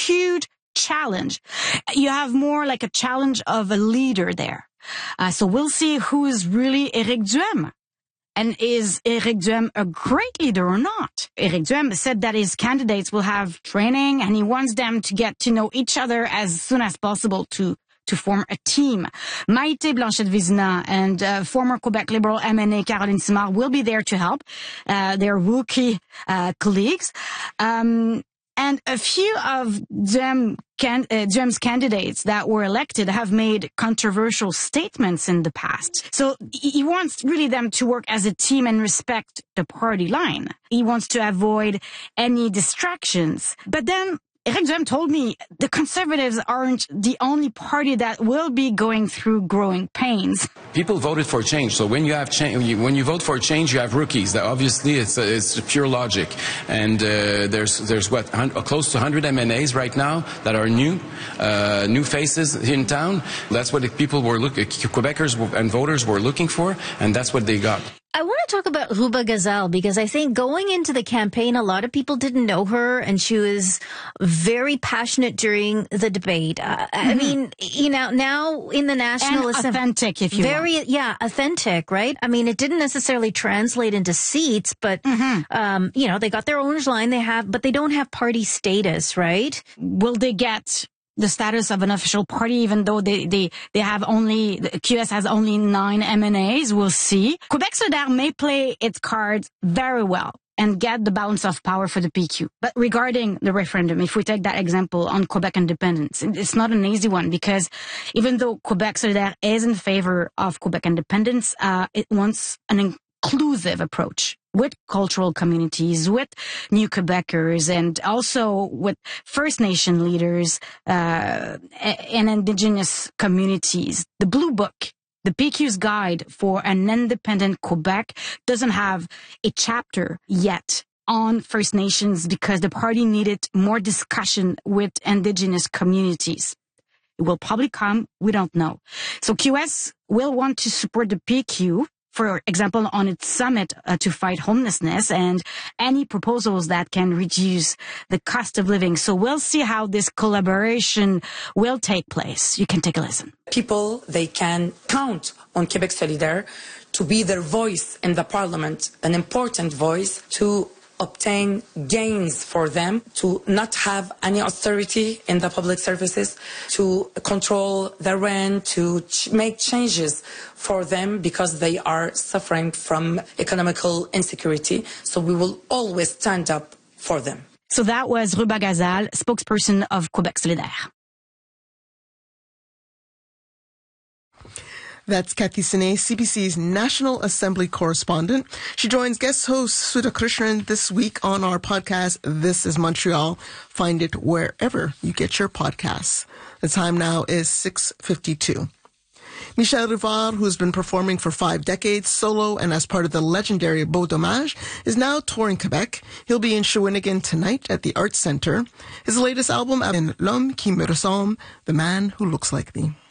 huge challenge. You have more like a challenge of a leader there. So we'll see who is really Éric Duhem. And is Éric Duhem a great leader or not? Éric Duhem said that his candidates will have training and he wants them to get to know each other as soon as possible to form a team. Maïté Blanchette-Vizina and former Quebec Liberal MNA Caroline Simard will be there to help their rookie colleagues. And a few of Duhem's candidates that were elected have made controversial statements in the past. So he wants really them to work as a team and respect the party line. He wants to avoid any distractions. But then Éric Duhem told me the Conservatives aren't the only party that will be going through growing pains. People voted for change, so when you have when you vote for change, you have rookies. That obviously, it's pure logic. And there's what close to 100 MNAs right now that are new faces in town. That's what people were Quebecers and voters were looking for, and that's what they got. I want to talk about Rouba Ghazal because I think going into the campaign, a lot of people didn't know her and she was very passionate during the debate. I mean, now in the National Assembly. Authentic, if you want. Yeah, authentic, right? I mean, it didn't necessarily translate into seats, but, they got their orange line but they don't have party status, right? Will they get the status of an official party, even though they have only, the QS has only 9 MNAs? We'll see. Quebec Solidaire may play its cards very well and get the balance of power for the PQ. But regarding the referendum, if we take that example on Quebec independence, it's not an easy one because even though Quebec Solidaire is in favor of Quebec independence, it wants an inclusive approach with cultural communities, with new Quebecers, and also with First Nation leaders and Indigenous communities. The Blue Book, the PQ's guide for an independent Quebec, doesn't have a chapter yet on First Nations because the party needed more discussion with Indigenous communities. It will probably come, we don't know. So QS will want to support the PQ, for example, on its summit to fight homelessness and any proposals that can reduce the cost of living. So we'll see how this collaboration will take place. You can take a listen. People, they can count on Quebec Solidaire to be their voice in the parliament, an important voice to obtain gains for them, to not have any austerity in the public services, to control the rent, to make changes for them because they are suffering from economical insecurity. So we will always stand up for them. So that was Rouba Ghazal, spokesperson of Quebec Solidaire. That's Cathy Sine, CBC's National Assembly correspondent. She joins guest host Sudha Krishnan this week on our podcast, This is Montreal. Find it wherever you get your podcasts. The time now is 6:52. Michel Rivard, who has been performing for 5 decades solo and as part of the legendary Beau Dommage, is now touring Quebec. He'll be in Shawinigan tonight at the Arts Centre. His latest album, L'Homme qui me ressemble, The Man Who Looks Like Me.